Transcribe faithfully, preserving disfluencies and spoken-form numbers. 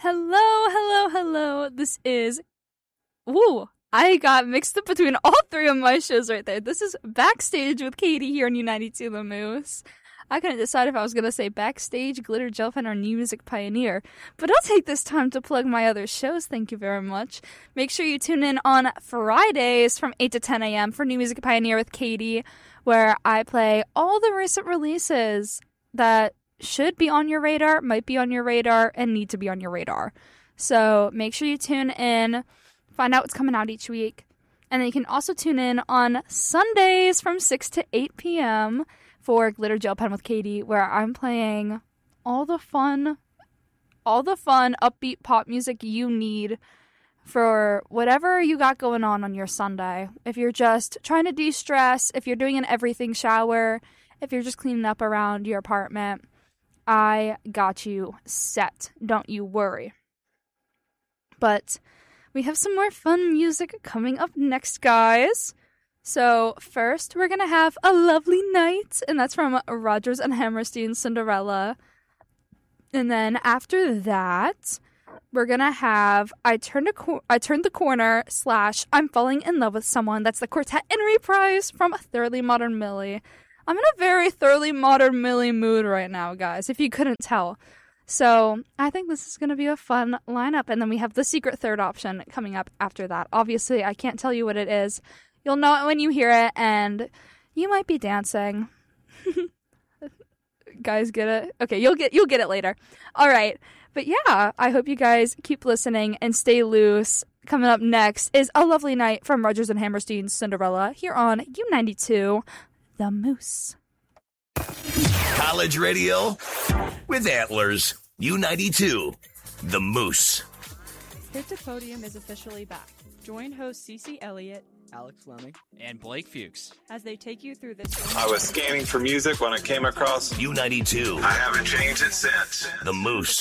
Hello, hello, hello. This is... Ooh, I got mixed up between all three of my shows right there. This is Backstage with Katie here on U ninety-two The Moose. I couldn't decide if I was going to say Backstage, Glitter Gel Pen, or New Music Pioneer, but I'll take this time to plug my other shows, thank you very much. Make sure you tune in on Fridays from eight to ten a.m. for New Music Pioneer with Katie, where I play all the recent releases that should be on your radar, might be on your radar, and need to be on your radar. So make sure you tune in, find out what's coming out each week, and then you can also tune in on Sundays from six to eight p.m., for Glitter Gel Pen with Katie, where I'm playing all the fun, all the fun, upbeat pop music you need for whatever you got going on on your Sunday. If you're just trying to de-stress, if you're doing an everything shower, if you're just cleaning up around your apartment, I got you set. Don't you worry. But we have some more fun music coming up next, guys. So first, we're going to have A Lovely Night, and that's from Rodgers and Hammerstein's Cinderella. And then after that, we're going to have I Turned, a Cor- I Turned the Corner slash I'm Falling in Love with Someone. That's the quartet in reprise from Thoroughly Modern Millie. I'm in a very Thoroughly Modern Millie mood right now, guys, if you couldn't tell. So I think this is going to be a fun lineup. And then we have the secret third option coming up after that. Obviously, I can't tell you what it is. You'll know it when you hear it, and you might be dancing. Guys, get it? Okay, you'll get you'll get it later. All right. But yeah, I hope you guys keep listening and stay loose. Coming up next is A Lovely Night from Rodgers and Hammerstein's Cinderella here on U ninety-two The Moose. College radio with Antlers. U ninety-two The Moose. Cryptic Podium is officially back. Join host Cece Elliott, Alex Fleming, and Blake Fuchs as they take you through this. I was scanning for music when I came across U ninety-two. I haven't changed it since. The Moose.